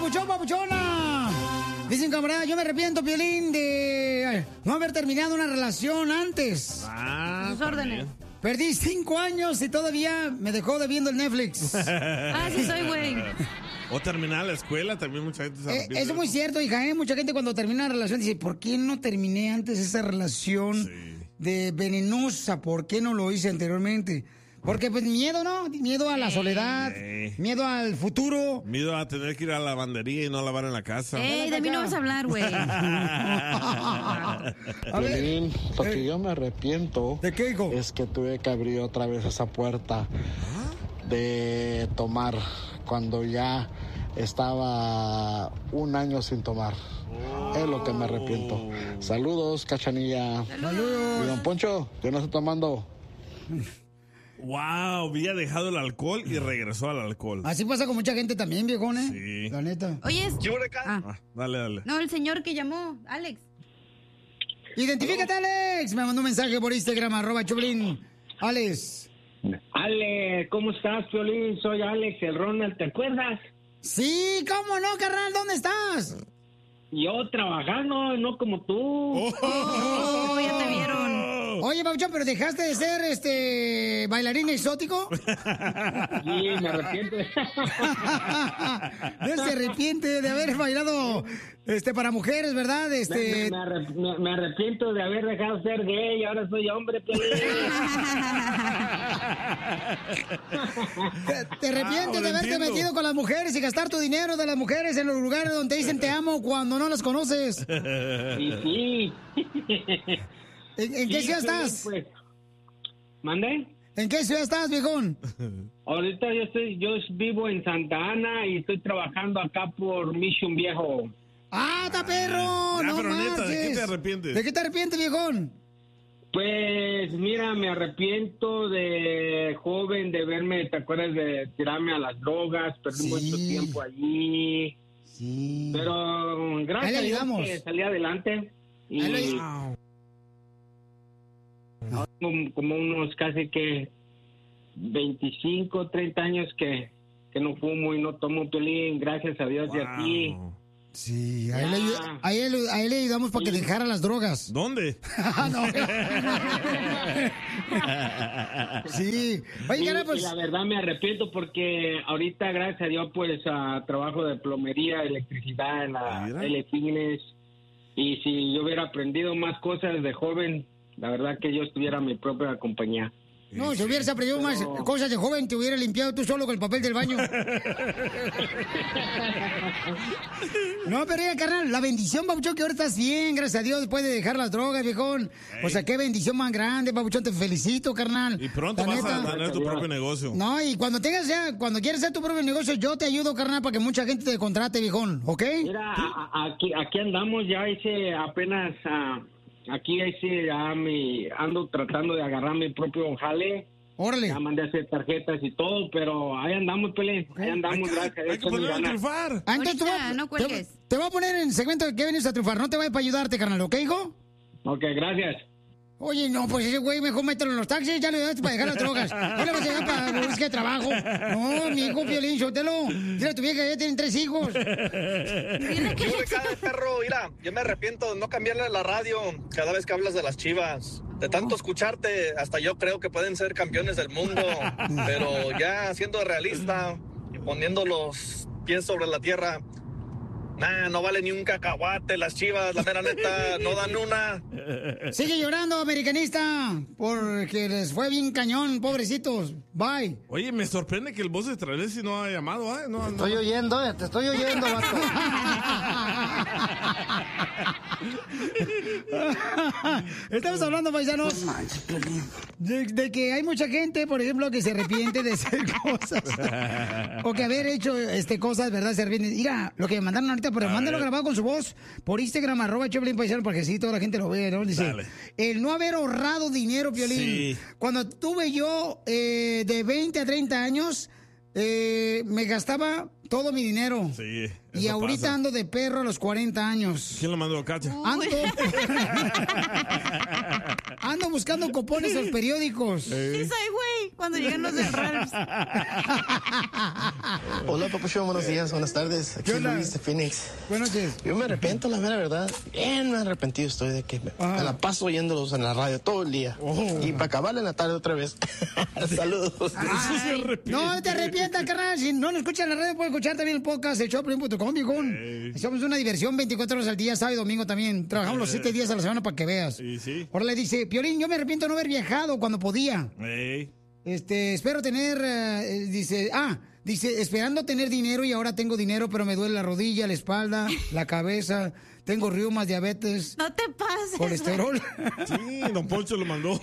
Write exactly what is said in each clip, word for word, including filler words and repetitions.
papuchón, papuchona! Dicen, camarada, yo me arrepiento, Piolín, de no haber terminado una relación antes. Ah, sus órdenes. Perdí cinco años y todavía me dejó debiendo el Netflix. Ah, sí soy, güey. O terminar la escuela, también mucha gente se Eh, arrepiente. eso es muy cierto, hija, ¿eh? Mucha gente cuando termina una relación dice, ¿por qué no terminé antes esa relación de venenosa? ¿Por qué no lo hice anteriormente? Porque pues miedo, ¿no? Miedo a la soledad, Sí. miedo al futuro. Miedo a tener que ir a la lavandería y no lavar en la casa. Ey, de mí no vas a hablar, güey. Piolín, lo que yo me arrepiento ¿de qué, hijo? Es que tuve que abrir otra vez esa puerta de tomar cuando ya estaba un año sin tomar. Es lo que me arrepiento. Saludos, Cachanilla. Saludos. Y don Poncho, yo no estoy tomando. Wow, había dejado el alcohol y regresó al alcohol. Así pasa con mucha gente también, viejón, ¿eh? Sí. La neta. Oye, es... Ah, dale, dale. No, el señor que llamó, Alex. Identifícate, Alex. Me mandó un mensaje por Instagram, arroba Choplin. Alex. Ale, ¿cómo estás, Piolín? Soy Alex, el Ronald, ¿te acuerdas? Sí, ¿cómo no, carnal? ¿Dónde estás? Yo trabajando, no como tú. Oh, ya te vieron. Oye, Pauchón, ¿pero dejaste de ser este bailarín exótico? Sí, me arrepiento. No se arrepiente de haber bailado este para mujeres, ¿verdad? Este... Me, me, arrep- me- me arrepiento de haber dejado de ser gay, ahora soy hombre, Piolín. ¿Te, te arrepientes Ah, de ahora haberte entiendo. metido con las mujeres y gastar tu dinero de las mujeres en los lugares donde te dicen te amo cuando no las conoces? Sí, sí. ¿En, en qué Sí, ciudad Piolín, estás? pues. ¿Mande? ¿En qué ciudad estás, viejón? Ahorita yo estoy, yo vivo en Santa Ana y estoy trabajando acá por Mission Viejo. ¡Ah, está perro! Ya, ¡No pero neta, ¿de qué marches! te arrepientes? ¿De qué te arrepientes, viejón? Pues mira, me arrepiento de joven de verme, ¿te acuerdas de tirarme a las drogas? Perdí mucho tiempo allí. Sí. Pero Ahí gracias le a Dios ayudamos. que salí adelante. Y Ahí le- ahora como, como unos casi que veinticinco, treinta años que, que no fumo y no tomo, Piolín, gracias a Dios y a ti. Sí, a él, le, ayu- a él- a él le ayudamos para que dejara las drogas. ¿Dónde? Sí. Oye, Y- cara, pues- y la verdad me arrepiento porque ahorita, gracias a Dios, pues a trabajo de plomería, electricidad en la L Fines. Y si yo hubiera aprendido más cosas de joven, la verdad que yo estuviera en mi propia compañía. No, si hubieras aprendido más cosas de joven, te hubiera limpiado tú solo con el papel del baño. No, pero mira, carnal, la bendición, Pabuchón, que ahora estás bien, gracias a Dios, después de dejar las drogas, viejón. O sea, qué bendición más grande, Pabuchón, te felicito, carnal. Y pronto La vas neta. a tener tu propio negocio. No, y cuando tengas ya, cuando quieras hacer tu propio negocio, yo te ayudo, carnal, para que mucha gente te contrate, viejón, ¿ok? Mira, a- a- aquí, aquí andamos, ya hice apenas, ah, aquí hice ya mi, ando tratando de agarrar mi propio jale. Órale. Ya mandé a hacer tarjetas y todo, pero ahí andamos, Pelé, ahí andamos, gracias. hay que échale ponerlo a ganas. triunfar. Antes tú vas- te, te voy a poner en segmento de que vienes a triunfar, no te voy para ayudarte, carnal, ¿ok, hijo? Ok, gracias. Oye, no, pues ese güey mejor mételo en los taxis, ya le ayudaste para dejar las drogas. No le vas a ayudar para la búsqueda de trabajo. No, mi hijo Piolín, sótelo. Dile a tu vieja que ya tienen tres hijos. Yo de cada perro, mira, yo me arrepiento de no cambiarle la radio cada vez que hablas de las Chivas. De tanto escucharte, hasta yo creo que pueden ser campeones del mundo. Pero ya siendo realista y poniendo los pies sobre la tierra, nah, no vale ni un cacahuate las Chivas, la mera neta, no dan una. Sigue llorando, americanista, porque les fue bien cañón, pobrecitos. Bye. Oye, me sorprende que el voz de Travesi no ha llamado, ¿eh? No, no. Estoy oyendo, eh, te estoy oyendo, vato. Estamos hablando, paisanos, de, de que hay mucha gente, por ejemplo, que se arrepiente de hacer cosas. O que haber hecho este cosas, ¿verdad? Se arrepiente. Mira, lo que me mandaron ahorita, pero A mándalo ver. grabado con su voz por Instagram, arroba Choplin Paisano, porque sí, toda la gente lo ve, ¿no? Dice, Dale. el no haber ahorrado dinero, Piolín. Sí. Cuando tuve yo eh, de veinte a treinta años, eh, me gastaba todo mi dinero. Sí, Y Eso ahorita pasa. ando de perro a los cuarenta años. ¿Quién lo mandó, Cacha? Ando, ando buscando cupones en los periódicos. Sí soy, güey, cuando llegan los de Ralphs. Hola, Papuchón, buenos días, buenas tardes. Aquí ¿Qué onda? Luis de Phoenix. Buenos días. Yo me arrepiento, la mera verdad. Bien me arrepentido estoy de que me, Ah. me la paso oyéndolos en la radio todo el día. Y para acabar en la tarde otra vez. Saludos. Ay, no, no te arrepientas, carnal. Si no nos escuchan en la radio, puedes escuchar también el podcast de showplin punto com, viejón. Somos una diversión veinticuatro horas al día, sábado y domingo también. Trabajamos los siete días a la semana para que veas. Sí, sí. Ahora le dice, Piolín, yo me arrepiento de no haber viajado cuando podía. Ey. Este, espero tener, eh, dice, ah, dice, esperando tener dinero y ahora tengo dinero, pero me duele la rodilla, la espalda, la cabeza, tengo reumas, diabetes, No te pases. colesterol. Sí, don Poncho lo mandó.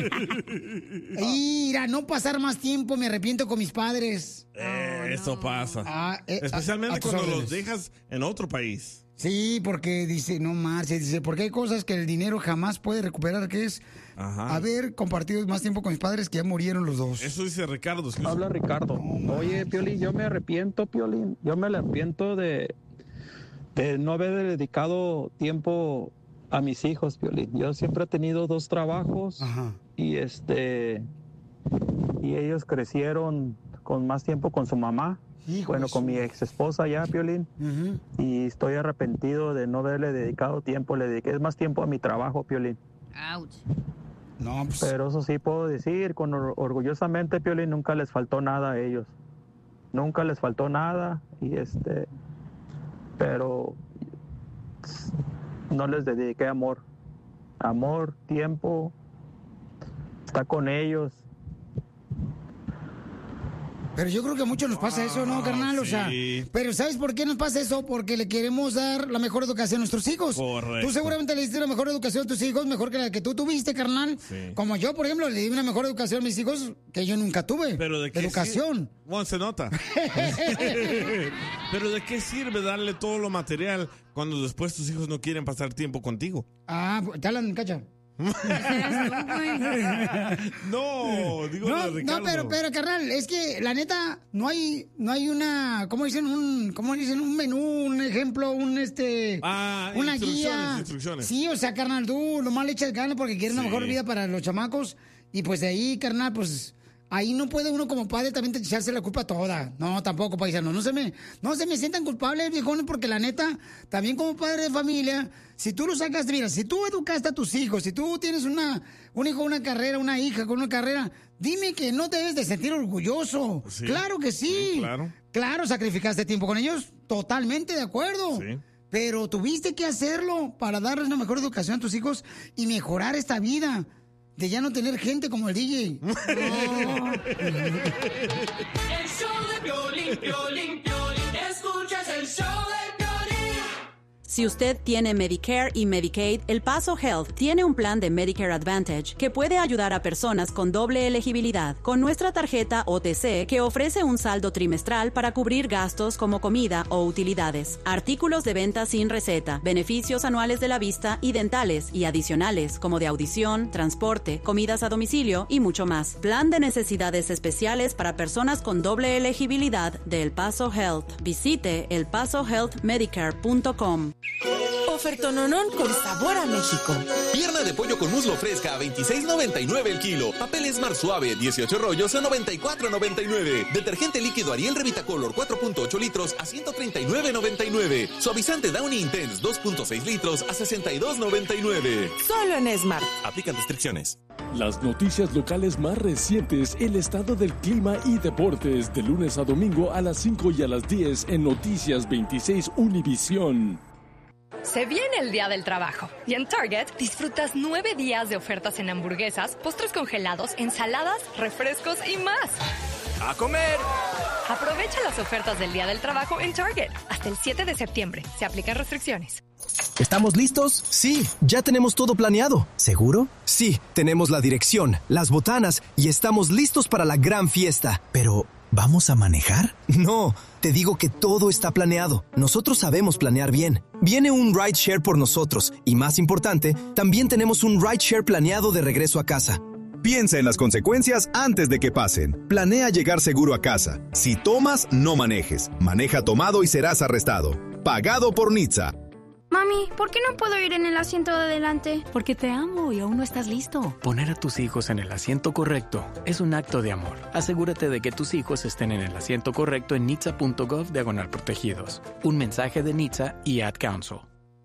Y mira, no pasar más tiempo, me arrepiento con mis padres. Eh, eso pasa. Ah, eh, Especialmente a- a tus cuando órdenes. los dejas en otro país. Sí, porque dice, no marches, dice, porque hay cosas que el dinero jamás puede recuperar, que es Ajá. haber compartido más tiempo con mis padres que ya murieron los dos. Eso dice Ricardo. Escucha. Habla Ricardo. Oye, Piolín, yo me arrepiento, Piolín. Yo me arrepiento de, de no haber dedicado tiempo a mis hijos, Piolín. Yo siempre he tenido dos trabajos Ajá. y este y ellos crecieron con más tiempo con su mamá. Hijo Bueno, de con su- mi ex esposa ya, Piolín. Ujú. Y estoy arrepentido de no haberle dedicado tiempo. Le dediqué más tiempo a mi trabajo, Piolín. Ouch. No, pues, Pero eso sí puedo decir, con or- orgullosamente, Piolín, nunca les faltó nada a ellos. Nunca les faltó nada y este, pero no les dediqué amor. Amor, tiempo, está con ellos. pero yo creo que a muchos nos pasa eso, ¿no, carnal? O sea, sí. pero ¿sabes por qué nos pasa eso? Porque le queremos dar la mejor educación a nuestros hijos. Correcto. Tú seguramente le diste la mejor educación a tus hijos, mejor que la que tú tuviste, carnal. Sí. Como yo, por ejemplo, le di una mejor educación a mis hijos que yo nunca tuve. Pero de qué Educación. sir- Bueno, se nota. Pero ¿de qué sirve darle todo lo material cuando después tus hijos no quieren pasar tiempo contigo? Ah, te hablan, cacha. No, digo lo de No, Ricardo. no, pero, pero, carnal, es que la neta, no hay, no hay una, ¿cómo dicen? Un, ¿cómo dicen? Un menú, un ejemplo, un este, Ah, una instrucciones, guía. instrucciones. Sí, o sea, carnal, tú nomás le echas ganas porque quieres una Sí. mejor vida para los chamacos. Y pues de ahí, carnal, pues ahí no puede uno como padre también echarse la culpa toda. No, tampoco, paisano. No se me, no se me sientan culpables, viejones, porque la neta, también como padre de familia, si tú lo sacaste, mira, si tú educaste a tus hijos, si tú tienes una, un hijo, una carrera, una hija con una carrera, dime que no te debes de sentir orgulloso. Sí. Claro que sí. Sí, claro. Claro, sacrificaste tiempo con ellos. Totalmente de acuerdo. Sí. Pero tuviste que hacerlo para darles una mejor educación a tus hijos y mejorar esta vida. De ya no tener gente como el D J. No. El show de Piolín, Piolín, Piolín. Escuchas el show de Piolín. Si usted tiene Medicare y Medicaid, El Paso Health tiene un plan de Medicare Advantage que puede ayudar a personas con doble elegibilidad con nuestra tarjeta O T C, que ofrece un saldo trimestral para cubrir gastos como comida o utilidades, artículos de venta sin receta, beneficios anuales de la vista y dentales y adicionales como de audición, transporte, comidas a domicilio y mucho más. Plan de necesidades especiales para personas con doble elegibilidad de El Paso Health. Visite el paso health medicare punto com. Ofertononón con sabor a México. Pierna de pollo con muslo fresca a veintiséis noventa y nueve el kilo. Papel Smart suave, dieciocho rollos a noventa y cuatro noventa y nueve. Detergente líquido Ariel Revitacolor cuatro punto ocho litros a ciento treinta y nueve noventa y nueve. Suavizante Downy Intense dos punto seis litros a sesenta y dos noventa y nueve. Solo en Smart. Aplican restricciones. Las noticias locales más recientes, el estado del clima y deportes, de lunes a domingo a las cinco y a las diez en Noticias veintiséis Univisión. Se viene el Día del Trabajo y en Target disfrutas nueve días de ofertas en hamburguesas, postres congelados, ensaladas, refrescos y más. ¡A comer! Aprovecha las ofertas del Día del Trabajo en Target hasta el siete de septiembre. Se aplican restricciones. ¿Estamos listos? Sí, ya tenemos todo planeado. ¿Seguro? Sí, tenemos la dirección, las botanas y estamos listos para la gran fiesta. Pero, ¿vamos a manejar? No, te digo que todo está planeado. Nosotros sabemos planear bien. Viene un rideshare por nosotros y, más importante, también tenemos un rideshare planeado de regreso a casa. Piensa en las consecuencias antes de que pasen. Planea llegar seguro a casa. Si tomas, no manejes. Maneja tomado y serás arrestado. Pagado por N H T S A. Mami, ¿por qué no puedo ir en el asiento de adelante? Porque te amo y aún no estás listo. Poner a tus hijos en el asiento correcto es un acto de amor. Asegúrate de que tus hijos estén en el asiento correcto en nitsa punto gov diagonal protegidos. Un mensaje de N H T S A y Ad Council.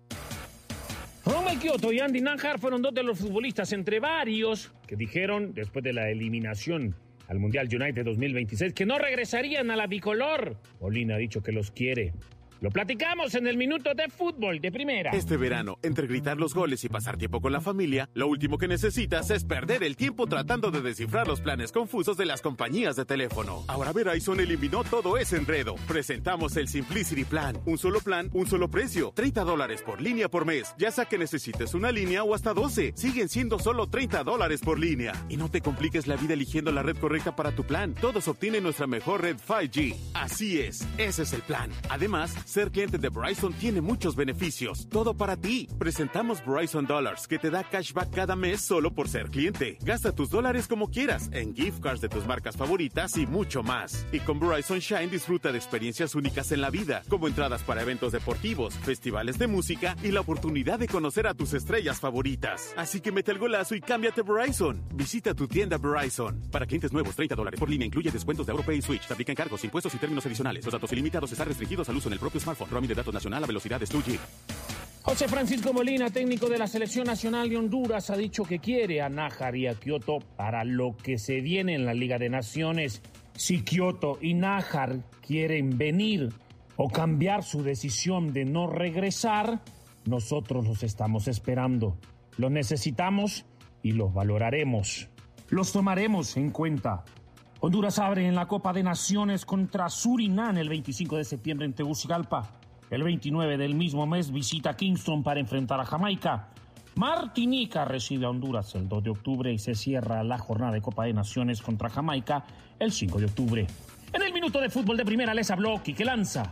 Romel Kioto y Andy Nájar fueron dos de los futbolistas entre varios que dijeron, después de la eliminación al Mundial United dos mil veintiséis, que no regresarían a la bicolor. Molina ha dicho que los quiere. Lo platicamos en el Minuto de Fútbol de Primera. Este verano, entre gritar los goles y pasar tiempo con la familia, lo último que necesitas es perder el tiempo tratando de descifrar los planes confusos de las compañías de teléfono. Ahora Verizon eliminó todo ese enredo. Presentamos el Simplicity Plan. Un solo plan, un solo precio. treinta dólares por línea por mes. Ya sea que necesites una línea o hasta doce. Siguen siendo solo treinta dólares por línea. Y no te compliques la vida eligiendo la red correcta para tu plan. Todos obtienen nuestra mejor red cinco G. Así es, ese es el plan. Además, ser cliente de Verizon tiene muchos beneficios. Todo para ti. Presentamos Verizon Dollars, que te da cashback cada mes solo por ser cliente. Gasta tus dólares como quieras, en gift cards de tus marcas favoritas y mucho más. Y con Verizon Shine disfruta de experiencias únicas en la vida, como entradas para eventos deportivos, festivales de música y la oportunidad de conocer a tus estrellas favoritas. Así que mete el golazo y cámbiate a Verizon. Visita tu tienda Verizon. Para clientes nuevos, treinta dólares por línea incluye descuentos de AuroPay y Switch. Te aplican cargos, impuestos y términos adicionales. Los datos ilimitados están restringidos al uso en el propio smartphone. Roaming de datos nacional a velocidades dos G. José Francisco Molina, técnico de la Selección Nacional de Honduras, ha dicho que quiere a Nájar y a Kioto para lo que se viene en la Liga de Naciones. Si Kioto y Nájar quieren venir o cambiar su decisión de no regresar, nosotros los estamos esperando. Los necesitamos y los valoraremos. Los tomaremos en cuenta. Honduras abre en la Copa de Naciones contra Surinam el veinticinco de septiembre en Tegucigalpa. El veintinueve del mismo mes visita Kingston para enfrentar a Jamaica. Martinica recibe a Honduras el dos de octubre y se cierra la jornada de Copa de Naciones contra Jamaica el cinco de octubre. En el Minuto de Fútbol de Primera les habló Quique Lanza.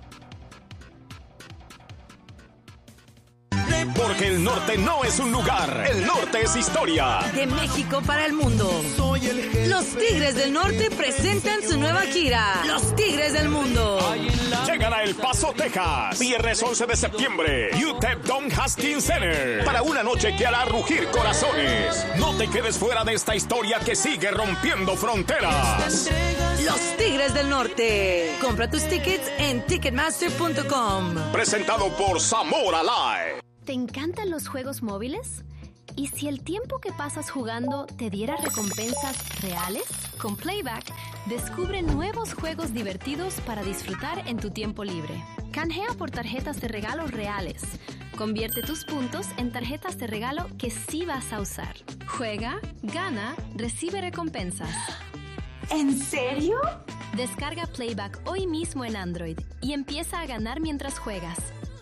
Porque el norte no es un lugar, el norte es historia. De México para el mundo. Los Tigres del Norte presentan su nueva gira. Los Tigres del Mundo. Llegan a El Paso, Texas, viernes once de septiembre, U T E P Don Haskins Center, para una noche que hará rugir corazones. No te quedes fuera de esta historia que sigue rompiendo fronteras. Los Tigres del Norte. Compra tus tickets en ticketmaster punto com. Presentado por Zamora Live. ¿Te encantan los juegos móviles? ¿Y si el tiempo que pasas jugando te diera recompensas reales? Con Playback, descubre nuevos juegos divertidos para disfrutar en tu tiempo libre. Canjea por tarjetas de regalo reales. Convierte tus puntos en tarjetas de regalo que sí vas a usar. Juega, gana, recibe recompensas. ¿En serio? Descarga Playback hoy mismo en Android y empieza a ganar mientras juegas.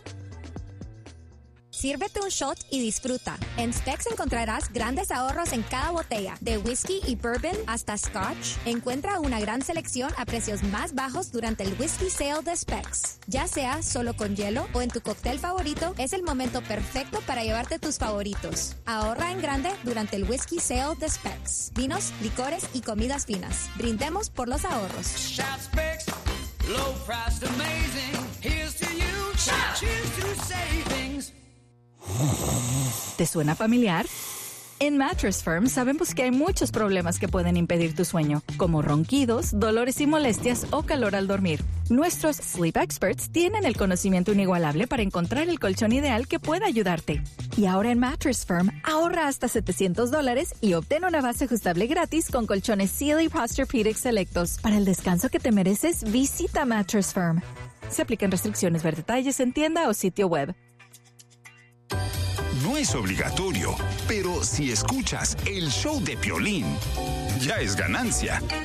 Sírvete un shot y disfruta. En Specs encontrarás grandes ahorros en cada botella, de whisky y bourbon hasta scotch. Encuentra una gran selección a precios más bajos durante el Whisky Sale de Specs. Ya sea solo con hielo o en tu cóctel favorito, es el momento perfecto para llevarte tus favoritos. Ahorra en grande durante el Whisky Sale de Specs. Vinos, licores y comidas finas. Brindemos por los ahorros. Shop Specs, low price amazing. Here's to you. Cheers to savings. ¿Te suena familiar? En Mattress Firm sabemos que hay muchos problemas que pueden impedir tu sueño, como ronquidos, dolores y molestias o calor al dormir. Nuestros Sleep Experts tienen el conocimiento inigualable para encontrar el colchón ideal que pueda ayudarte. Y ahora en Mattress Firm, ahorra hasta setecientos dólares y obtén una base ajustable gratis con colchones Sealy Posturepedic selectos. Para el descanso que te mereces, visita Mattress Firm. Se aplican restricciones, ver detalles en tienda o sitio web. No es obligatorio, pero si escuchas el show de Piolín, ya es ganancia.